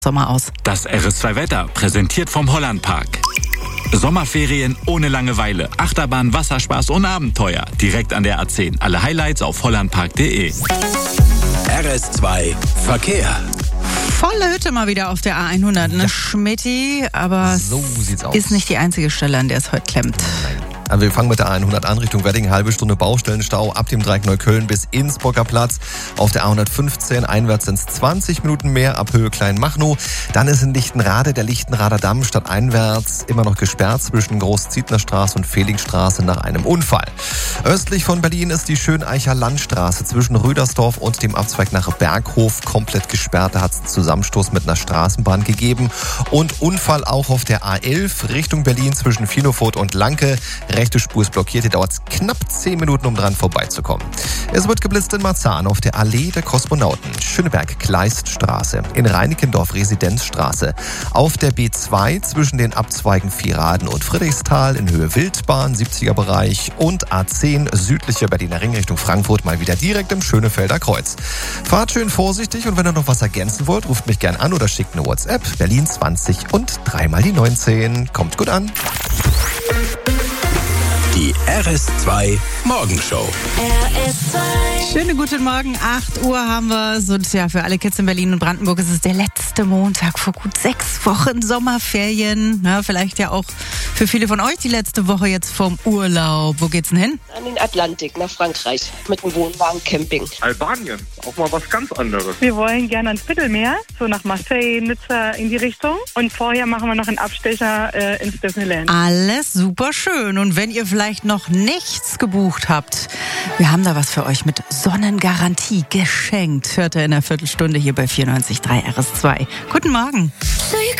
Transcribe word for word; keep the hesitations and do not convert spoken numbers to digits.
Sommer aus. Das R S zwei Wetter, präsentiert vom Hollandpark. Sommerferien ohne Langeweile, Achterbahn, Wasserspaß und Abenteuer. Direkt an der A zehn. Alle Highlights auf hollandpark punkt de. R S zwei Verkehr. Volle Hütte mal wieder auf der A hundert, ne, Ja. Schmitti? Aber So sieht's aus. ist nicht die einzige Stelle, an der es heute klemmt. Also wir fangen mit der A hundert an, Richtung Wedding, halbe Stunde Baustellenstau ab dem Dreieck Neukölln bis Innsbrucker Platz. Auf der A hundertfünfzehn einwärts sind es zwanzig Minuten mehr ab Höhe Kleinmachnow. Dann ist in Lichtenrade der Lichtenrader Damm stadteinwärts immer noch gesperrt zwischen Großzietner Straße und Felixstraße nach einem Unfall. Östlich von Berlin ist die Schöneicher Landstraße zwischen Rüdersdorf und dem Abzweig nach Berghof komplett gesperrt. Da hat es einen Zusammenstoß mit einer Straßenbahn gegeben. Und Unfall auch auf der A elf Richtung Berlin zwischen Finofurt und Lanke. Rechte Spur ist blockiert, hier dauert es knapp zehn Minuten, um dran vorbeizukommen. Es wird geblitzt in Marzahn auf der Allee der Kosmonauten, Schöneberg-Kleiststraße, in Reinickendorf Residenzstraße, auf der B zwei zwischen den Abzweigen Vieraden und Friedrichsthal in Höhe Wildbahn, siebziger Bereich und A zehn südlicher Berliner Ring Richtung Frankfurt mal wieder direkt im Schönefelder Kreuz. Fahrt schön vorsichtig und wenn ihr noch was ergänzen wollt, ruft mich gern an oder schickt eine WhatsApp, Berlin zwanzig und dreimal die neunzehn. Kommt gut an. Die R S zwei Morgenshow. R S zwei. Schönen guten Morgen, acht Uhr haben wir es. Und ja, für alle Kids in Berlin und Brandenburg ist es der letzte Montag vor gut sechs Wochen Sommerferien. Ja, vielleicht ja auch für viele von euch die letzte Woche jetzt vom Urlaub. Wo geht's denn hin? An den Atlantik, nach Frankreich, mit dem Wohnwagen Camping. Albanien, auch mal was ganz anderes. Wir wollen gerne ans Mittelmeer, so nach Marseille, Nizza in die Richtung. Und vorher machen wir noch einen Abstecher äh, ins Disneyland. Alles super schön. Und wenn ihr vielleicht noch nichts gebucht habt, wir haben da was für euch mit Sonnengarantie geschenkt. Hört ihr in einer Viertelstunde hier bei vierundneunzig Komma drei R S zwei. Guten Morgen. So you